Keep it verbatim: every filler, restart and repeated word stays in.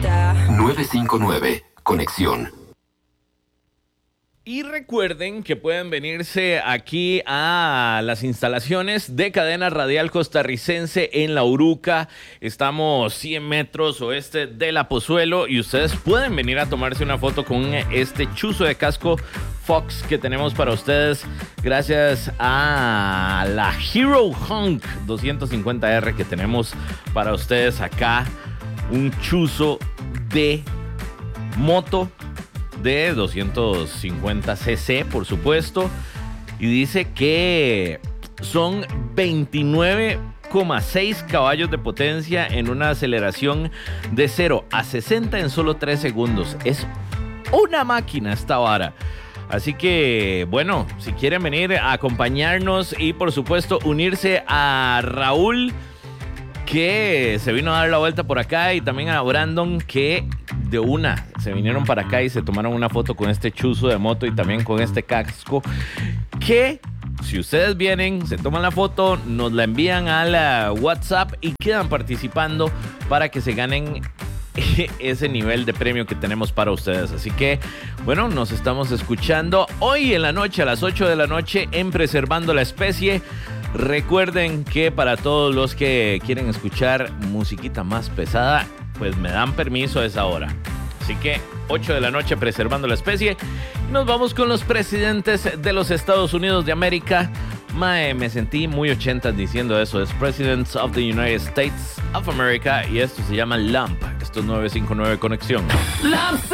nueve cinco nueve, Conexión. Y recuerden que pueden venirse aquí a las instalaciones de Cadena Radial Costarricense en La Uruca. Estamos cien metros oeste de La Pozuelo y ustedes pueden venir a tomarse una foto con este chuzo de casco Fox que tenemos para ustedes gracias a la Hero Hunk doscientos cincuenta R que tenemos para ustedes acá. Un chuzo de moto de doscientos cincuenta cc, por supuesto, y dice que son veintinueve coma seis caballos de potencia en una aceleración de cero a sesenta en solo tres segundos. Es una máquina esta vara. Así que, bueno, si quieren venir a acompañarnos y, por supuesto, unirse a Raúl, que se vino a dar la vuelta por acá, y también a Brandon, que de una se vinieron para acá y se tomaron una foto con este chuzo de moto y también con este casco, que si ustedes vienen, se toman la foto, nos la envían a la WhatsApp y quedan participando para que se ganen ese nivel de premio que tenemos para ustedes. Así que, bueno, nos estamos escuchando hoy en la noche a las ocho de la noche en Preservando la Especie. Recuerden que para todos los que quieren escuchar musiquita más pesada, pues me dan permiso a esa hora. Así que ocho de la noche Preservando la Especie. Nos vamos con los presidentes de los Estados Unidos de América. Mae, me sentí muy ochentas diciendo eso. Es Presidents of the United States of America. Y esto se llama Lump. Esto es nueve cinco nueve Conexión. Lump